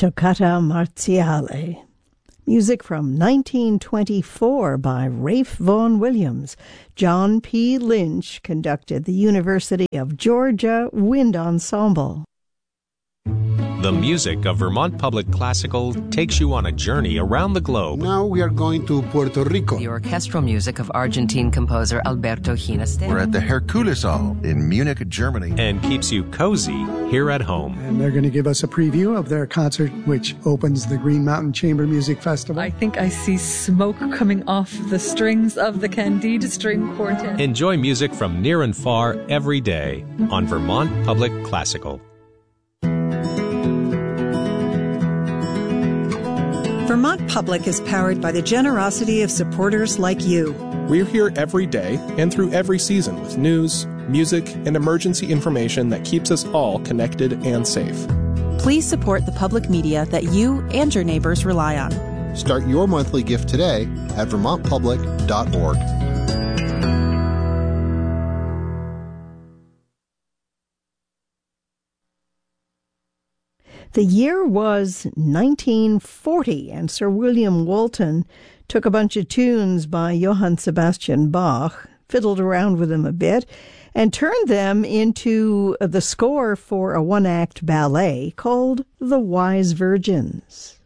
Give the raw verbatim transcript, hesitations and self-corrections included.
Toccata Marziale. Music from nineteen twenty-four by Ralph Vaughan Williams. John P. Lynch conducted the University of Georgia Wind Ensemble. The music of Vermont Public Classical takes you on a journey around the globe. Now we are going to Puerto Rico. The orchestral music of Argentine composer Alberto Ginastera. We're at the Herkuleshall in Munich, Germany. And keeps you cozy here at home. And they're going to give us a preview of their concert, which opens the Green Mountain Chamber Music Festival. I think I see smoke coming off the strings of the Candida String Quartet. Enjoy music from near and far every day on Vermont Public Classical. Vermont Public is powered by the generosity of supporters like you. We're here every day and through every season with news, music, and emergency information that keeps us all connected and safe. Please support the public media that you and your neighbors rely on. Start your monthly gift today at vermont public dot org. The year was nineteen forty, and Sir William Walton took a bunch of tunes by Johann Sebastian Bach, fiddled around with them a bit, and turned them into the score for a one-act ballet called The Wise Virgins.